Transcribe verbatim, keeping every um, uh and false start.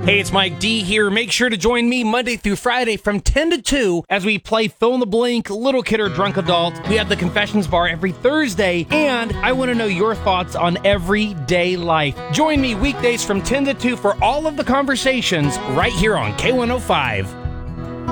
Hey, it's Mike D here. Make sure to join me Monday through Friday from ten to two as we play Fill in the Blank, Little Kid or Drunk Adult. We have the Confessions Bar every Thursday, and I want to know your thoughts on everyday life. Join me weekdays from ten to two for all of the conversations right here on K one oh five.